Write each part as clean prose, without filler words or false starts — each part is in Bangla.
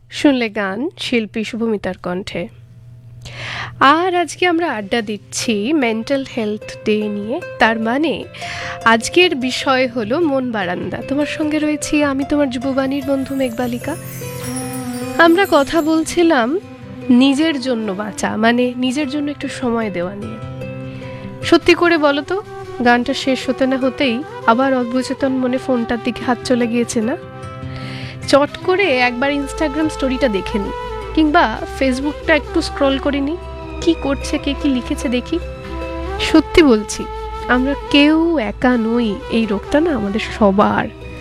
শুনলে গান শিল্পী শুভমিতার কণ্ঠে। আর আজকে আমরা আড্ডা দিচ্ছি মেন্টাল হেলথ ডে নিয়ে। তার মানে আজকের বিষয় হলো মন বারান্দা। তোমার সঙ্গে রয়েছি আমি, তোমার যুববাণীর বন্ধু মেঘবালিকা। আমরা কথা বলছিলাম নিজের জন্য বাঁচা, মানে নিজের জন্য একটু সময় দেওয়া নিয়ে। সত্যি করে বলো তো, গানটা শেষ হতে না হতেই আবার অবচেতন মনে ফোনটার দিকে হাত চলে গিয়েছে না? চট করে একবার ইনস্টাগ্রাম স্টোরিটা দেখে নিই, কিংবা ফেসবুকটা একটু স্ক্রল করে নিই, কী করছে, কে কী লিখেছে দেখি। সত্যি বলছি, আমরা কেউ একা নই, এই রোগটা না আমাদের সবার।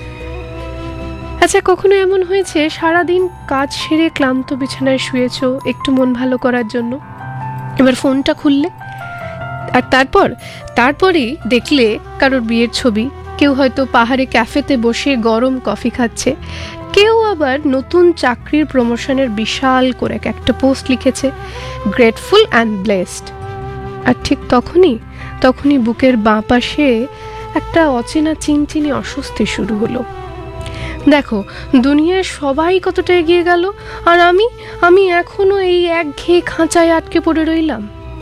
আচ্ছা, কখনো এমন হয়েছে সারাদিন কাজ সেরে ক্লান্ত বিছানায় শুয়েছো একটু মন ভালো করার জন্য, এবার ফোনটা খুললে আর তারপরেই দেখলে কারোর বিয়ের ছবি, কেউ হয়তো পাহাড়ে ক্যাফেতে বসে গরম কফি খাচ্ছে, কেউ আবার নতুন চাকরির প্রমোশনের বিশাল করে একটা পোস্ট লিখেছে, গ্রেটফুল অ্যান্ড ব্লেসড। আর ঠিক তখনই বুকের বাঁ পাশে একটা অচেনা চিনচিনি অস্বস্তি শুরু হলো। দেখো, দুনিয়ায় সবাই কতটা এগিয়ে গেল, আর আমি এখনো এই একঘেয়ে খাঁচায় আটকে পড়ে রইলাম।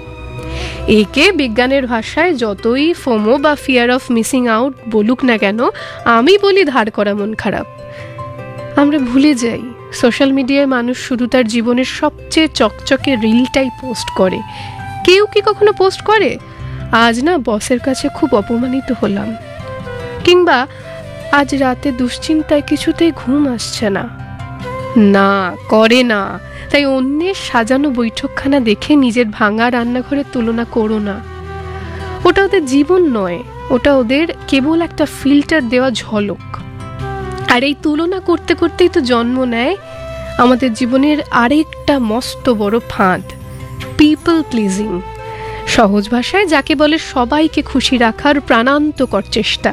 একে বিজ্ঞানের ভাষায় যতই ফোমো বা ফিয়ার অফ মিসিং আউট বলুক না কেন, আমি বলি ধার করা মন খারাপ। আমরা ভুলে যাই সোশ্যাল মিডিয়ায় মানুষ শুধু তার জীবনের সবচেয়ে চকচকে রিলটাই পোস্ট করে। কেউ কি কখনো পোস্ট করে, আজ না বসের কাছে খুব অপমানিত হলাম, কিংবা আজ রাতে দুশ্চিন্তায় কিছুতেই ঘুম আসছে না। না, করে না। তাই অন্যের সাজানো বৈঠকখানা দেখে নিজের ভাঙা রান্নাঘরের তুলনা করো না। ওটা ওদের জীবন নয়, ওটা ওদের কেবল একটা ফিল্টার দেওয়া ঝলক। আর এই তুলনা করতে করতেই তো জন্ম নেয় আমাদের জীবনের আরেকটা মস্ত বড় ফাঁদ, পিপল প্লিজিং। সহজ ভাষায় যাকে বলে সবাইকে খুশি রাখার প্রাণান্তকর চেষ্টা।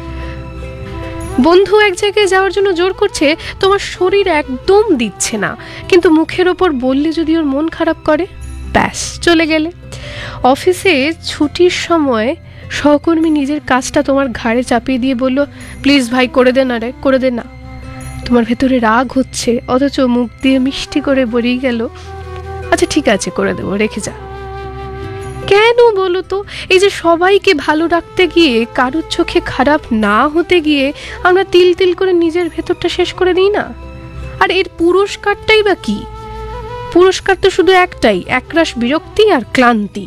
বন্ধু এক জায়গায় যাওয়ার জন্য জোর করছে, তোমার শরীর একদম দিচ্ছে না, কিন্তু মুখের ওপর বললে যদি ওর মন খারাপ করে, ব্যাস চলে গেলে। অফিসে ছুটির সময় সহকর্মী নিজের কাজটা তোমার ঘাড়ে চাপিয়ে দিয়ে বলল, প্লিজ ভাই করে দে না রে, করে দে না। তোমার ভেতরে রাগ হচ্ছে, অথচ মুখ দিয়ে মিষ্টি করে বেরিয়ে গেল, আচ্ছা ঠিক আছে করে দেবো, রেখে যা। কেন বলো তো? এই যে সবাইকে ভালো রাখতে গিয়ে, কারোর চোখে খারাপ না হতে গিয়ে আমরা তিল তিল করে নিজের ভেতরটা শেষ করে দিই না? আর এর পুরস্কারটাই বা কি? পুরস্কার তো শুধু একটাই, একরাশ বিরক্তি আর ক্লান্তি।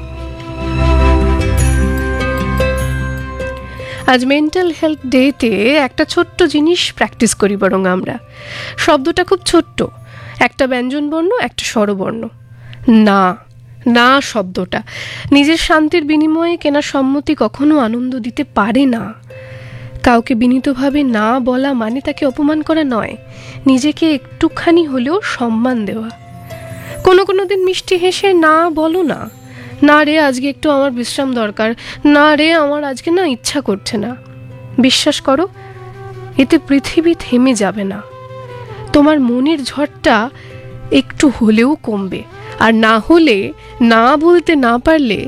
আজ মেন্টাল হেলথ ডেতে একটা ছোট্ট জিনিস প্র্যাকটিস করি বরং আমরা। শব্দটা খুব ছোট্ট, একটা ব্যঞ্জনবর্ণ, একটা স্বরবর্ণ। না না শব্দটা নিজের শান্তির বিনিময়ে কেনা সম্মতি কখনো আনন্দ দিতে পারে না। কাউকে বিনীতভাবে না বলা মানে তাকে অপমান করা নয়, নিজেকে একটুখানি হলেও সম্মান দেওয়া। কোনো দিন মিষ্টি হেসে না বলো না, না রে আজকে একটু আমার বিশ্রাম দরকার, না রে আমার আজকে না ইচ্ছা করছে না। বিশ্বাস করো, এতে পৃথিবী থেমে যাবে না, তোমার মনের ঝড়টা একটু হলেও কমবে। আর না হলে, না বলতে না পারলে